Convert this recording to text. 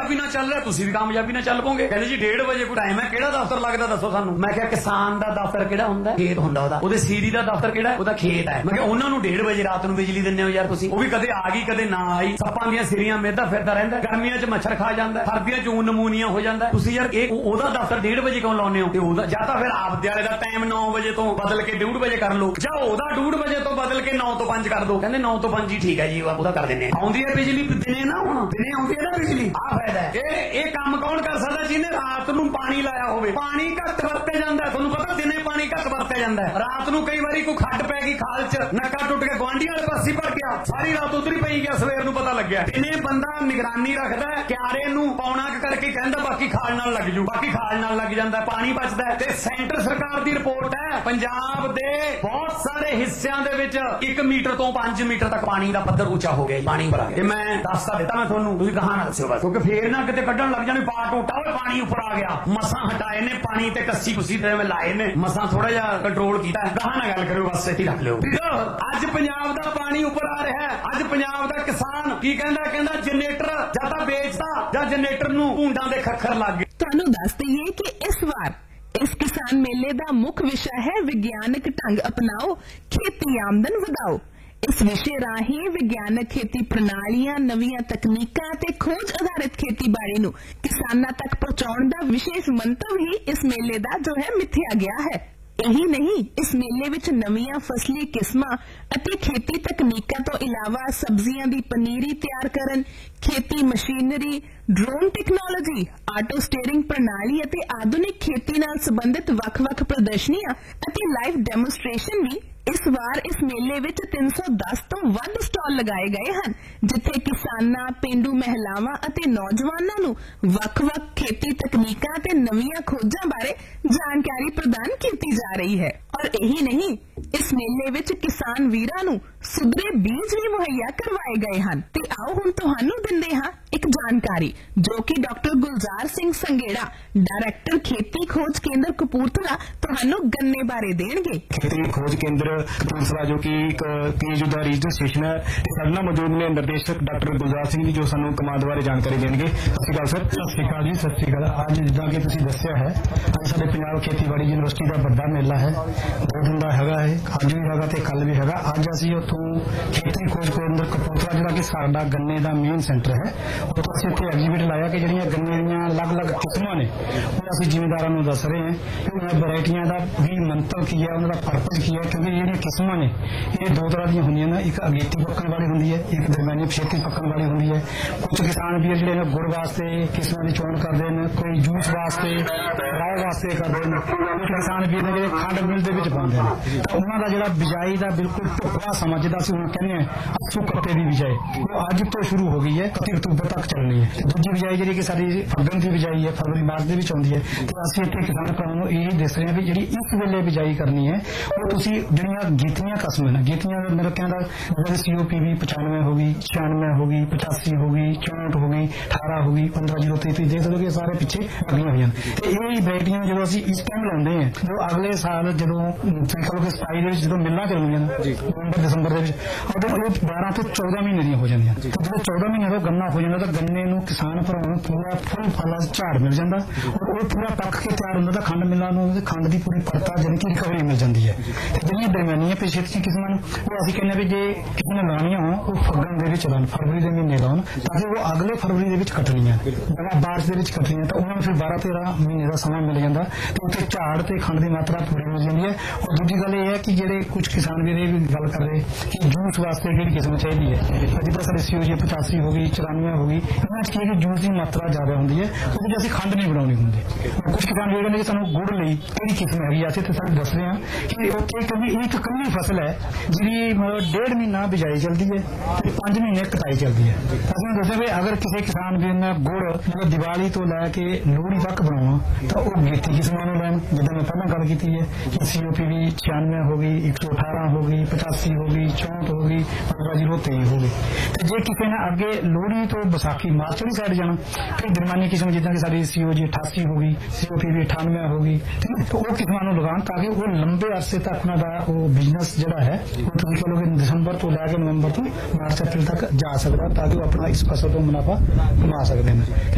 ਕਾਮਯਾਬੀ ਨਾਲ ਚੱਲ ਰਿਹਾ, ਤੁਸੀਂ ਵੀ ਕਾਮਯਾਬੀ ਨਾਲ ਚੱਲ ਪੋਗੇ। ਕਹਿੰਦੇ ਜੀ 1:30 ਵਜੇ ਕੋਈ ਟਾਈਮ ਹੈ, ਕਿਹੜਾ ਦਫ਼ਤਰ ਲੱਗਦਾ ਦੱਸੋ ਸਾਨੂੰ। ਮੈਂ ਕਿਹਾ ਕਿਸਾਨ ਦਾ ਦਫ਼ਤਰ ਕਿਹੜਾ ਹੁੰਦਾ, ਖੇਤ ਹੁੰਦਾ ਉਹਦਾ। ਉਹਦੇ ਸੀਰੀ ਦਾ ਦਫ਼ਤਰ ਕਿਹੜਾ, ਉਹਦਾ ਖੇਤ ਹੈ। ਮੈਂ ਕਿਹਾ ਉਹਨਾਂ ਨੂੰ 1:30 ਵਜੇ ਰਾਤ ਨੂੰ ਬਿਜਲੀ ਦਿੰਦੇ ਹੋ ਯਾਰ ਤੁਸੀਂ। ਉਹ ਵੀ ਕਦੇ ਆ ਗਈ ਕਦੇ ਨਾ ਆਈ, ਸੱਪਾਂ ਦੀਆਂ ਸਿਰੀਆਂ ਮੇਦਾ ਫਿਰਦਾ ਰਹਿੰਦਾ, ਗਰਮੀਆਂ 'ਚ ਮੱਛਰ ਖਾ ਜਾਂਦਾ, ਸਰਦੀਆਂ 'ਚ ਨਮੂਨੀਆ ਹੋ ਜਾਂਦਾ। ਤੁਸੀਂ ਯਾਰ ਇਹ ਉਹਦਾ ਦਫ਼ਤਰ 1:30 ਵਜੇ ਕਿਉਂ ਲਾਉਂਦੇ ਹੋ? ਤੇ ਉਹਦਾ ਜਾਂ ਤਾਂ ਫਿਰ ਆਪਦੇ ਵਾਲੇ ਦਾ ਟਾਈਮ 9 ਵਜੇ ਤੋਂ ਬਦਲ ਕੇ 1:30 ਵਜੇ ਕਰ ਲਓ, ਜਾਂ ਉਹਦਾ 1:30 ਵਜੇ ਤੋਂ ਬਦਲ ਕੇ 9 ਤੋਂ 5 ਕਰ ਦੋ। ਕਹਿੰਦੇ 9 ਤੋਂ 5 ਹੀ ਠੀਕ ਹੈ ਜੀ, ਉਹਦਾ ਕਰ ਦਿੰਦੇ। ਆਉਂਦੀ ਹੈ ਬਿਜਲੀ ਦਿਨੇ ਨਾ, ਹੁਣ ਦਿਨੇ ਆਉਂਦੀ ਹੈ ਨਾ ਬਿਜਲੀ, ਆਹ ਫਾਇਦਾ ਹੈ। ਇਹ ਕੰਮ ਕੌਣ ਕਰ ਸਕਦਾ? ਜਿਹਨੇ ਰਾਤ ਨੂੰ ਪਾਣੀ ਲਾਇਆ ਹੋਵੇ। ਪਾਣੀ ਘੱਟ ਵਰਤੇ ਜਾਂਦਾ, ਤੁਹਾਨੂੰ ਪਤਾ ਦਿਨੇ ਪਾਣੀ ਘੱਟ ਵਰਤਿਆ ਜਾਂਦਾ, ਰਾਤ ਨੂੰ ਕਈ ਵਾਰੀ ਕੋਈ ਖੱਡ ਪੈ ਗਈ ਖਾਲ 'ਚ, ਨੱਕਾ ਟੁੱਟ ਕੇ ਗੁਆਂਢੀਆਂ ਵਾਲੇ ਪਾਸੇ ਭਰ ਗਿਆ, ਸਾਰੀ ਰਾਤ ਉਤਰੀ ਪਈ ਗਿਆ, ਸਵੇਰ ਨੂੰ ਪਤਾ ਲੱਗਿਆ। ਦਿਨੇ ਬੰਦਾ ਨਿਗਰਾਨੀ ਰੱਖਦਾ, ਕਿਆਰੇ ਨੂੰ ਪੌਣਾ ਕਰਕੇ ਕਹਿੰਦਾ ਬਾਕੀ ਖਾਲ ਨਾਲ ਲੱਗ ਜੂ, ਬਾਕੀ ਖਾਲ ਨਾਲ ਲੱਗ ਜਾਂਦਾ, ਪਾਣੀ ਬਚਦਾ। ਤੇ ਸੈਂਟਰ ਸਰਕਾਰ ਦੀ ਰਿਪੋਰਟ ਹੈ, ਪੰਜਾਬ ਦੇ ਬਹੁਤ ਸਾਰੇ ਹਿੱਸਿਆਂ ਦੇ ਵਿੱਚ 1 ਮੀਟਰ ਤੋਂ 5 ਮੀਟਰ ਤੱਕ ਪਾਣੀ ਦਾ ਪੱਧਰ ਉੱਚਾ ਹੋ ਗਿਆ, ਪਾਣੀ ਭਰਾ ਗਿਆ। ਮੈਂ ਦੱਸਦਾ ਦਿੱਤਾ ਮੈਂ ਤੁਹਾਨੂੰ, ਤੁਸੀਂ ਕਹਾਂ ਨਾ ਦੱਸਿਓ ਬਸ, ਕਿਉਂਕਿ ਫੇਰ ਨਾ ਕਿਤੇ ਕੱਢਣ ਲੱਗ ਜਾਣੇ ਪਾ ਟੋਟਾ ਹੋਵੇ ਪਾਣੀ ਉੱਪਰ ਆ ਗਿਆ। ਮਸਾਂ ਹਟਾਏ ਨੇ ਪਾਣੀ ਤੇ ਕੱਸੀ ਕੁਸੀ ਤੇ ਲਾਏ ਨੇ, ਮਸਾਂ ਥੋੜਾ ਜਿਹਾ ਕੰਟਰੋਲ ਕੀਤਾ। ਕਹਾਂ ਨਾ ਗੱਲ ਕਰਿਓ ਬਸ, ਇੱਥੇ ਰੱਖ ਲਿਓ। ਅੱਜ ਪੰਜਾਬ ਦਾ ਪਾਣੀ ਉੱਪਰ ਆ ਰਿਹਾ ਹੈ। ਅੱਜ ਪੰਜਾਬ ਦਾ ਕਿਸਾਨ ਕੀ ਕਹਿੰਦਾ, ਕਹਿੰਦਾ ਜਨਰੇਟਰ ਜਾਂ ਤਾਂ ਵੇਚਦਾ ਜਾਂ ਜਨਰੇਟਰ ਨੂੰ ਭੂੰਡਾਂ ਦੇ ਖੱਖਰ ਲੱਗ ਗਏ। ਤੁਹਾਨੂੰ ਦੱਸ ਦਈਏ ਕਿ ਇਸ ਵਾਰ ਇਸ ਕਿਸਾਨ ਮੇਲੇ ਦਾ ਮੁੱਖ ਵਿਸ਼ਾ ਹੈ ਵਿਗਿਆਨਕ ਢੰਗ ਅਪਣਾਓ, ਖੇਤੀ ਆਮਦਨ ਵਧਾਓ। ਇਸ ਵਿਸ਼ੇ ਰਾਹੀਂ ਵਿਗਿਆਨਕ ਖੇਤੀ ਪ੍ਰਣਾਲੀਆਂ, ਨਵੀਆਂ ਤਕਨੀਕਾਂ ਤੇ ਖੋਜ ਆਧਾਰਿਤ ਖੇਤੀਬਾੜੀ ਨੂੰ ਕਿਸਾਨਾਂ ਤੱਕ ਪਹੁੰਚਾਉਣ ਦਾ ਵਿਸ਼ੇਸ਼ ਮੰਤਵ ਹੀ ਇਸ ਮੇਲੇ ਦਾ ਜੋ ਹੈ ਮਿਥਿਆ ਗਿਆ ਹੈ। ਇਹੀ ਨਹੀਂ, ਇਸ ਮੇਲੇ ਵਿੱਚ ਨਵੀਆਂ ਫਸਲੀ ਕਿਸਮਾਂ ਅਤੇ ਖੇਤੀ ਤਕਨੀਕਾਂ ਤੋਂ ਇਲਾਵਾ ਸਬਜ਼ੀਆਂ ਦੀ ਪਨੀਰੀ ਤਿਆਰ ਕਰਨ, ਖੇਤੀ machinery, drone technology, auto steering ਪ੍ਰਣਾਲੀ ਅਤੇ ਆਧੁਨਿਕ ਖੇਤੀ ਨਾਲ ਸੰਬੰਧਿਤ ਵੱਖ-ਵੱਖ ਪ੍ਰਦਰਸ਼ਨੀਆਂ ਅਤੇ ਲਾਈਵ ਡੈਮੋਨਸਟ੍ਰੇਸ਼ਨ ਵੀ ਇਸ ਵਾਰ ਇਸ ਮੇਲੇ ਵਿੱਚ 310 ਤੋਂ ਵੱਧ ਸਟਾਲ ਲਗਾਏ ਗਏ ਹਨ, ਜਿੱਥੇ ਕਿਸਾਨਾਂ, ਪੇਂਡੂ ਮਹਿਲਾਵਾਂ ਅਤੇ ਨੌਜਵਾਨਾਂ ਨੂੰ ਵੱਖ-ਵੱਖ ਖੇਤੀ ਤਕਨੀਕਾਂ ਤੇ ਨਵੀਆਂ ਖੋਜਾਂ ਬਾਰੇ ਜਾਣਕਾਰੀ ਪ੍ਰਦਾਨ ਕੀਤੀ ਜਾ ਰਹੀ ਹੈ। ਔਰ ਇਹੀ ਨਹੀਂ, ਇਸ ਮੇਲੇ ਵਿੱਚ ਕਿਸਾਨ ਵੀਰਾਂ ਨੂੰ ਸੁਧਰੇ ਬੀਜ ਵੀ ਮੁਹੱਈਆ ਕਰਵਾਏ ਗਏ ਹਨ। ਤੇ ਆਓ ਹੁਣ ਤੁਹਾਨੂੰ ਦਿੰਦੇ ਹਾਂ ਇੱਕ ਜਾਣਕਾਰੀ ਜੋ ਕਿ ਡਾਕਟਰ ਗੁਲਜ਼ਾਰ ਸਿੰਘ ਸੰਘੇੜਾ, ਡਾਇਰੈਕਟਰ ਖੇਤੀ ਖੋਜ ਕੇਂਦਰ ਕਪੂਰਥਲਾ ਤੁਹਾਨੂੰ ਗੰਨੇ ਬਾਰੇ ਦੇਣਗੇ। ਖੇਤੀ ਖੋਜ ਕੇਂਦਰ ਕਪੂਰਥਲਾ ਜੋ ਕਿ ਇੱਕ PHU ਦਾ ਰੀਜਨਲ ਸਟੇਸ਼ਨ ਹੈ, ਸਾਡੇ ਨਾਲ ਮੌਜੂਦ ਨੇ ਨਿਰਦੇਸ਼ਕ ਡਾਕਟਰ ਗੁਲਜ਼ਾਰ ਸਿੰਘ ਜੀ ਜੋ ਸਾਨੂੰ ਕਮਾਂਡ ਬਾਰੇ ਜਾਣਕਾਰੀ ਦੇਣਗੇ। ਸਤਿ ਸ਼੍ਰੀ ਅਕਾਲ ਸਰ। ਸਤਿ ਸ਼੍ਰੀ ਅਕਾਲ ਜੀ। ਸਤਿ ਸ਼੍ਰੀ ਅਕਾਲ। ਅੱਜ ਜਿੱਦਾਂ ਕਿ ਤੁਸੀਂ ਦੱਸਿਆ ਹੈ, ਅੱਜ ਸਾਡੇ ਪੰਜਾਬ ਖੇਤੀਬਾੜੀ ਯੂਨੀਵਰਸਿਟੀ ਦਾ ਵੱਡਾ ਮੇਲਾ ਹੈ, 2 ਦਿਨ ਦਾ ਹੈਗਾ ਹੈ, ਅੱਜ ਵੀ ਹੈਗਾ ਤੇ ਕੱਲ ਵੀ ਹੈਗਾ। ਅੱਜ ਅਸੀਂ ਉੱਥੋਂ ਖੇਤੀ ਖੋਜ ਕੇਂਦਰ ਕਪੂਰਥਲਾ ਜਿਹੜਾ ਕਿ ਸਾਡਾ ਗੰਨੇ ਦਾ ਮੇਨ ਸੈਂਟਰ ਹੈ, ਉੱਥੋਂ ਅਸੀਂ ਇੱਥੇ ਐਗਜ਼ੀਬਿਟ ਲਾਇਆ ਕਿ ਜਿਹੜੀਆਂ ਗੰਨੇ ਦੀਆਂ ਅਲੱਗ-ਅਲੱਗ ਕਿਸਮਾਂ ਨੇ ਉਹ ਅਸੀਂ ਜ਼ਿਮੀਂਦਾਰਾਂ ਨੂੰ ਦੱਸ ਰਹੇ ਹਾਂ ਕਿ ਉਹਨਾਂ ਵੈਰਾਈਟੀਆਂ ਦਾ ਵੀ ਮੰਤਵ ਕੀ ਹੈ, ਉਹਨਾਂ ਦਾ ਪਰਪਸ ਕੀ ਹੈ। ਕਿਉਂਕਿ ਜਿਹੜੀਆਂ ਕਿਸਮਾਂ ਨੇ ਇਹ 2 ਤਰ੍ਹਾਂ ਦੀਆਂ ਹੁੰਦੀਆਂ ਨੇ, ਇੱਕ ਅਗੇਤੀ ਪੱਕਣ ਵਾਲੀ ਹੁੰਦੀ ਹੈ, ਇੱਕ ਦਰਮਿਆਨੀ ਛੇਤੀ ਪੱਕਣ ਵਾਲੀ ਹੁੰਦੀ ਹੈ। ਕੁਝ ਕਿਸਾਨ ਵੀਰ ਜਿਹੜੇ ਨੇ ਗੁੜ ਵਾਸਤੇ ਕਿਸਮਾਂ ਦੀ ਚੋਣ ਕਰਦੇ ਨੇ, ਕੋਈ ਜੂਸ ਵਾਸਤੇ, ਰਾਹ ਵਾਸਤੇ ਕਰਦੇ ਨੇ, ਕੁਝ ਕਿਸਾਨ ਵੀਰ ਨੇ ਜਿਹੜੇ ਖੰਡ ਮਿਲ ਦੇ ਵਿੱਚ ਪਾਉਂਦੇ ਨੇ। ਤਾਂ ਉਹਨਾਂ ਦਾ ਜਿਹੜਾ ਬਿਜਾਈ ਦਾ ਬਿਲਕੁਲ ਢੁਕਵਾਂ ਸਮਾਂ, ਜਿੱਦਾਂ ਅਸੀਂ ਹੁਣ ਕਹਿੰਦੇ ਹਾਂ ਅੱਸੂ ਕੱਤੇ ਦੀ ਬਿਜਾਈ, ਉਹ ਅੱਜ ਤੋਂ ਸ਼ੁਰੂ ਹੋ ਗਈ ਹੈ, 31 ਅਕਤੂਬਰ ਤੱਕ ਚੱਲਣੀ ਹੈ। ਦੂਜੀ ਬਿਜਾਈ ਜਿਹੜੀ ਕਿ ਸਾਡੀ ਫੱਗਣ ਦੀ ਬਿਜਾਈ ਹੈ, ਫਰਵਰੀ ਮਾਰਚ ਦੇ ਵਿੱਚ ਆਉਂਦੀ ਹੈ। ਤੇ ਅਸੀਂ ਇੱਥੇ ਕਿਸਾਨ ਭਰਾਵਾਂ ਨੂੰ ਇਹ ਦੱਸ ਰਹੇ ਹਾਂ ਵੀ ਜਿਹੜੀ ਇਸ ਵੇਲੇ ਬਿਜਾਈ ਕਰਨੀ ਹੈ ਉਹ ਤੁਸੀਂ ਜਿਹੜੀਆਂ ਗੀਤੀਆਂ ਕਸਮਾਂ ਨੇ, ਗੀਤੀਆਂ ਦਾ ਮੇਰੇ ਕਹਿੰਦਾ COPV 95 ਹੋ ਗਈ, 96 ਹੋ ਗਈ, 85 ਹੋ ਗਈ, 64 ਹੋ ਗਈ, 18 ਹੋ ਗਈ, 1503 ਦੇਖ ਸਕਦੇ ਕਿ ਸਾਰੇ ਪਿੱਛੇ ਲੱਗੀਆਂ ਹੋਈਆਂ ਨੇ। ਤੇ ਇਹ ਵੈਰਾਈਟੀਆਂ ਜਦੋਂ ਅਸੀਂ ਇਸ ਟਾਈਮ ਲਾਉਂਦੇ ਹਾਂ, ਜੋ ਅਗਲੇ ਸਾਲ ਜਦੋਂ ਸੰਕਲਪ ਕੇ 27 ਦੇ ਵਿੱਚ ਜਦੋਂ ਮਿਲਾਂ ਚੱਲਣਗੀਆਂ ਨਵੰਬਰ ਦਸੰਬਰ ਦੇ ਵਿੱਚ, ਉਦੋਂ ਇਹ 12 ਤੋਂ 14 ਮਹੀਨੇ ਦੀਆਂ ਹੋ ਜਾਂਦੀਆਂ। ਜਦੋਂ 14 ਮਹੀਨੇ ਦਾ ਗੰਨਾ ਹੋ ਜਾਂਦਾ ਤਾਂ ਗੰਨੇ ਨੂੰ ਕਿਸਾਨ ਭਰਾਵਾਂ ਨੂੰ ਪੂਰਾ ਫੁੱਲ ਫਲ ਝਾੜ ਮਿਲ ਜਾਂਦਾ, ਔਰ ਉਹ ਪੂਰਾ ਪੱਕ ਕੇ ਤਿਆਰ ਹੁੰਦਾ ਤਾਂ ਖੰਡ ਮਿਲਾਂ ਨੂੰ ਖੰਡ ਦੀ ਪੂਰੀ ਪਰਤਾ ਜਾਣੀ ਕਿ ਰਿਕਵਰੀ ਮਿਲ ਜਾਂਦੀ ਹੈ। ਤੇ ਜਿਹੜੀਆਂ ਦਰਮਿਆਨੀਆਂ ਪਿਛੇਤੀਆਂ ਕਿਸਮਾਂ ਨੂੰ ਉਹ ਅਸੀਂ ਕਹਿੰਦੇ ਵੀ ਜੇ ਕਿਸੇ ਨੇ ਲਾਉਣੀਆਂ ਹੋਣ ਉਹ ਫੱਗਣ ਦੇ ਵਿੱਚ ਲਾਉਣ, ਫਰਵਰੀ ਦੇ ਮਹੀਨੇ ਲਾਉਣ, ਤਾਂ ਕਿ ਉਹ ਅਗਲੇ ਫਰਵਰੀ ਦੇ ਵਿੱਚ ਕੱਟਣੀਆਂ, ਜਿਹੜਾ ਮਾਰਚ ਦੇ ਵਿੱਚ ਕੱਟਣੀਆਂ, ਤਾਂ ਉਹਨਾਂ ਨੂੰ ਫਿਰ 12-13 ਮਹੀਨੇ ਦਾ ਸਮਾਂ ਮਿਲ ਜਾਂਦਾ ਤੇ ਉੱਥੇ ਝਾੜ ਤੇ ਖੰਡ ਦੀ ਮਾਤਰਾ ਪੂਰੀ ਮਿਲ ਜਾਂਦੀ ਹੈ। ਔਰ ਦੂਜੀ ਗੱਲ ਇਹ ਹੈ ਕਿ ਜਿਹੜੇ ਕੁਝ ਕਿਸਾਨ ਵੀਰ ਇਹ ਵੀ ਗੱਲ ਕਰ ਰਹੇ ਕਿ ਜੂਸ ਵਾਸਤੇ ਕਿਹੜੀ ਕਿਸਮ ਚਾਹੀਦੀ ਹੈ, ਜਿੱਦਾਂ ਸਾਡੇ COG 85 ਹੋ ਗਈ, 94 ਹੋ ਗਈ, ਇਹਨਾਂ 'ਚ ਕੀ ਹੈ ਕਿ ਜੂਸ ਦੀ ਮਾਤਰਾ ਜ਼ਿਆਦਾ ਹੁੰਦੀ ਹੈ, ਉਹਦੇ 'ਚ ਅਸੀਂ ਖੰਡ ਨਹੀਂ ਬਣਾਉਣੀ ਹੁੰਦੀ। ਕੁਝ ਕਿਸਾਨ ਵੀਰ ਕਹਿੰਦੇ ਕਿ ਸਾਨੂੰ ਗੁੜ ਲਈ ਕਿਹੜੀ ਕਿਸਮ ਹੈਗੀ, ਅਸੀਂ ਤੇ ਸਾਨੂੰ ਦੱਸ ਰਹੇ ਹਾਂ ਕਿ ਇਹ ਇੱਕ ਇਕੱਲੀ ਫਸਲ ਹੈ ਜਿਹੜੀ 1.5 ਮਹੀਨਾ ਬਿਜਾਈ ਚੱਲਦੀ ਹੈ ਤੇ 5 ਮਹੀਨੇ ਕਟਾਈ ਚੱਲਦੀ ਹੈ। ਅਸੀਂ ਦੱਸਿਆ ਵੀ ਅਗਰ ਕਿਸੇ ਕਿਸਾਨ ਵੀਰ ਨੇ ਗੁੜ ਮਤਲਬ ਦੀਵਾਲੀ ਤੋਂ ਲੈ ਕੇ ਲੋਹੜੀ ਤੱਕ ਬਣਾਉਣਾ ਤਾਂ ਉਹ ਗੇਤੀ ਕਿਸਮਾਂ ਨੂੰ ਲੈਣ, ਜਿੱਦਾਂ ਮੈਂ ਪਹਿਲਾਂ ਗੱਲ ਕੀਤੀ ਹੈ ਕਿ COPV 96 ਹੋ ਗਈ, 118 ਹੋ ਗਈ, 85 ਹੋ ਗਈ, 64 ਹੋ ਗਈ, 1503 ਹੋ ਗਈ। ਤੇ ਜੇ ਕਿਸੇ ਨੇ ਅੱਗੇ ਲੋਹੜੀ ਤੋਂ ਵਿਸਾਖੀ ਮਾਰਚ ਵਾਲੀ ਸਾਈਡ ਜਾਣਾ, ਫਿਰ ਦਰਮਿਆਨੀ ਕਿਸਮ ਜਿੱਦਾਂ ਕਿ ਸਾਡੀ COG 88 ਹੋ ਗਈ, COPV 98 ਹੋ ਗਈ, ਉਹ ਕਿਸਮਾਂ ਨੂੰ ਲਗਾਉਣ ਤਾਂ ਕਿ ਉਹ ਲੰਬੇ ਅਰਸੇ ਤੱਕ ਉਹਨਾਂ ਦਾ ਉਹ ਬਿਜ਼ਨਸ ਜਿਹੜਾ ਹੈ ਉਹ ਤੁਸੀਂ ਕਹ ਲਓਗੇ ਦਸੰਬਰ ਤੋਂ ਲੈ ਕੇ ਨਵੰਬਰ ਤੋਂ ਮਾਰਚ ਅਪ੍ਰੈਲ ਤੱਕ ਜਾ ਸਕਦਾ, ਤਾਂ ਕਿ ਉਹ ਆਪਣਾ ਇਸ ਫਸਲ ਤੋਂ ਮੁਨਾਫਾ ਕਮਾ ਸਕਦੇ ਨੇ।